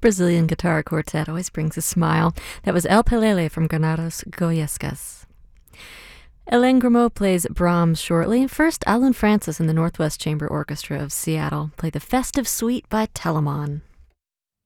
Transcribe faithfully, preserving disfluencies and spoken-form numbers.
Brazilian guitar quartet always brings a smile. That was El Pelele from Granados Goyescas. Hélène Grimaud plays Brahms shortly. First, Alan Francis and the Northwest Chamber Orchestra of Seattle play the Festive Suite by Telemann.